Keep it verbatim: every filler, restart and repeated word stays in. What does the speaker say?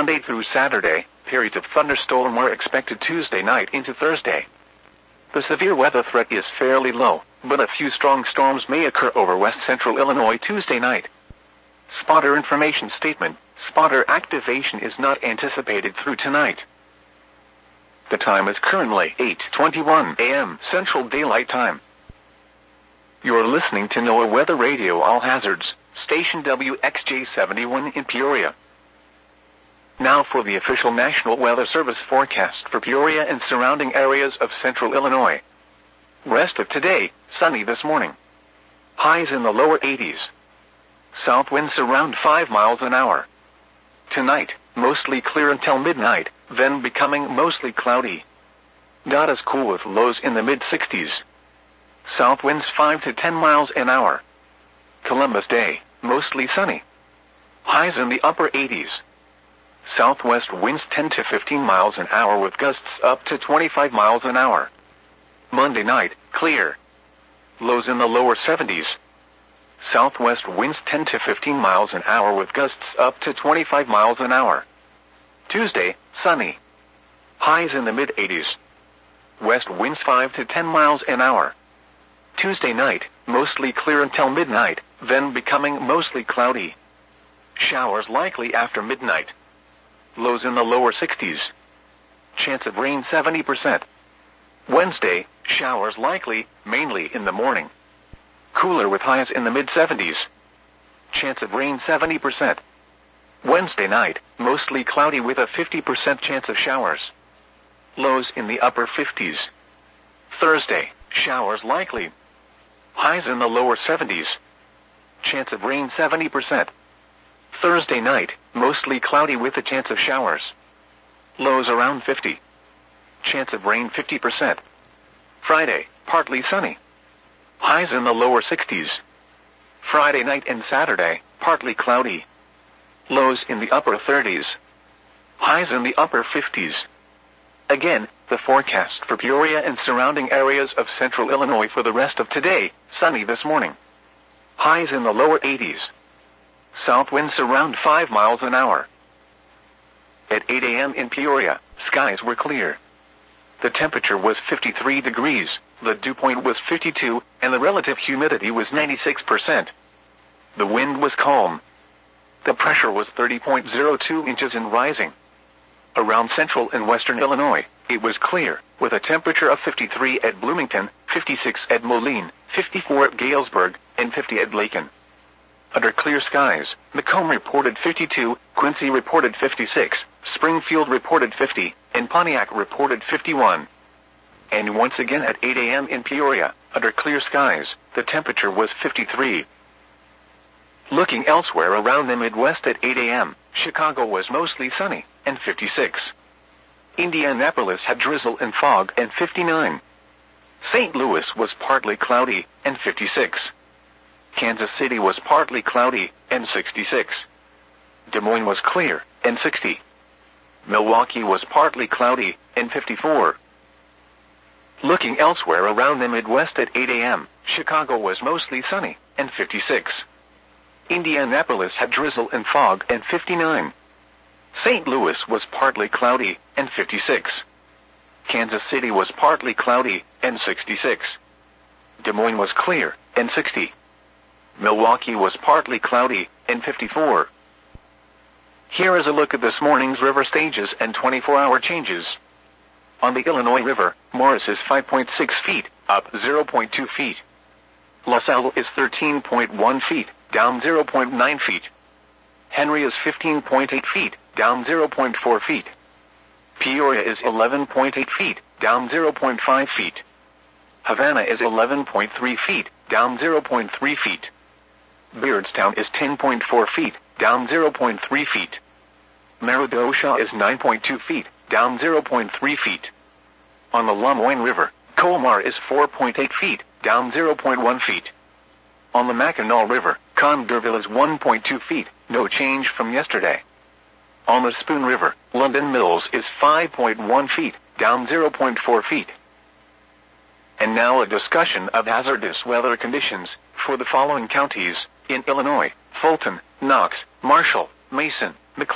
Monday through Saturday, periods of thunderstorm are expected Tuesday night into Thursday. The severe weather threat is fairly low, but a few strong storms may occur over west central Illinois Tuesday night. Spotter information statement. Spotter activation is not anticipated through tonight. The time is currently eight twenty-one a m Central Daylight Time. You're listening to NOAA Weather Radio All Hazards, station W X J seventy-one in Peoria. Now for the official National Weather Service forecast for Peoria and surrounding areas of central Illinois. Rest of today, sunny this morning. Highs in the lower eighties. South winds around five miles an hour. Tonight, mostly clear until midnight, then becoming mostly cloudy. Not as cool with lows in the mid-sixties. South winds five to ten miles an hour. Columbus Day, mostly sunny. Highs in the upper eighties. Southwest winds ten to fifteen miles an hour with gusts up to twenty-five miles an hour. Monday night, clear. Lows in the lower seventies. Southwest winds ten to fifteen miles an hour with gusts up to twenty-five miles an hour. Tuesday, sunny. Highs in the mid-eighties. West winds five to ten miles an hour. Tuesday night, mostly clear until midnight, then becoming mostly cloudy. Showers likely after midnight. Lows in the lower sixties. Chance of rain seventy percent. Wednesday, showers likely, mainly in the morning. Cooler with highs in the mid-seventies. Chance of rain seventy percent. Wednesday night, mostly cloudy with a fifty percent chance of showers. Lows in the upper fifties. Thursday, showers likely. Highs in the lower seventies. Chance of rain seventy percent. Thursday night, mostly cloudy with a chance of showers. Lows around fifty. Chance of rain fifty percent. Friday, partly sunny. Highs in the lower sixties. Friday night and Saturday, partly cloudy. Lows in the upper thirties. Highs in the upper fifties. Again, the forecast for Peoria and surrounding areas of central Illinois for the rest of today, sunny this morning. Highs in the lower eighties. South winds around five miles an hour. At eight a m in Peoria, skies were clear. The temperature was fifty-three degrees, the dew point was fifty-two, and the relative humidity was ninety-six percent. The wind was calm. The pressure was thirty point zero two inches and rising. Around central and western Illinois, it was clear, with a temperature of fifty-three at Bloomington, fifty-six at Moline, fifty-four at Galesburg, and fifty at Lakin. Under clear skies, Macomb reported fifty-two, Quincy reported fifty-six, Springfield reported fifty, and Pontiac reported fifty-one. And once again at eight a m in Peoria, under clear skies, the temperature was fifty-three. Looking elsewhere around the Midwest at eight a m, Chicago was mostly sunny, and fifty-six. Indianapolis had drizzle and fog, and fifty-nine. Saint Louis was partly cloudy, and fifty-six. Kansas City was partly cloudy, and sixty-six. Des Moines was clear, and sixty. Milwaukee was partly cloudy, and fifty-four. Looking elsewhere around the Midwest at eight a m, Chicago was mostly sunny, and fifty-six. Indianapolis had drizzle and fog, and fifty-nine. Saint Louis was partly cloudy, and fifty-six. Kansas City was partly cloudy, and sixty-six. Des Moines was clear, and sixty. Milwaukee was partly cloudy, and fifty-four. Here is a look at this morning's river stages and twenty-four hour changes. On the Illinois River, Morris is five point six feet, up zero point two feet. LaSalle is thirteen point one feet, down zero point nine feet. Henry is fifteen point eight feet, down zero point four feet. Peoria is eleven point eight feet, down zero point five feet. Havana is eleven point three feet, down zero point three feet. Beardstown is ten point four feet, down zero point three feet. Meridosha is nine point two feet, down zero point three feet. On the Lemoyne River, Colmar is four point eight feet, down zero point one feet. On the Mackinac River, Condorville is one point two feet, no change from yesterday. On the Spoon River, London Mills is five point one feet, down zero point four feet. And now a discussion of hazardous weather conditions for the following counties in Illinois: Fulton, Knox, Marshall, Mason,